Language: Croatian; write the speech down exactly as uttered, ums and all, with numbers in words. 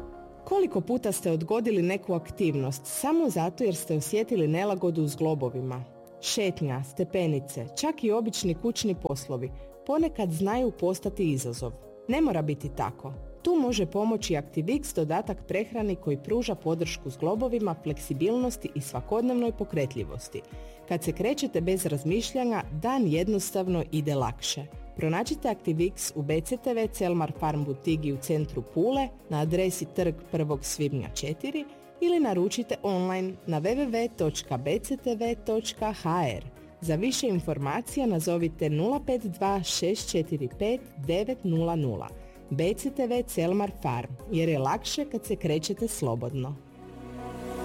Koliko puta ste odgodili neku aktivnost samo zato jer ste osjetili nelagodu u zglobovima? Šetnja, stepenice, čak i obični kućni poslovi ponekad znaju postati izazov. Ne mora biti tako. Tu može pomoći Activix dodatak prehrani koji pruža podršku zglobovima, fleksibilnosti i svakodnevnoj pokretljivosti. Kad se krećete bez razmišljanja, dan jednostavno ide lakše. Pronađite Activix u B C T V Celmar Farm butigi u centru Pule na adresi Trg prvog svibnja četiri ili naručite online na w w w točka b c t v točka h r. Za više informacija nazovite nula pet dva šest četiri pet devet nula nula. B C T V Celmar Farm, jer je lakše kad se krećete slobodno.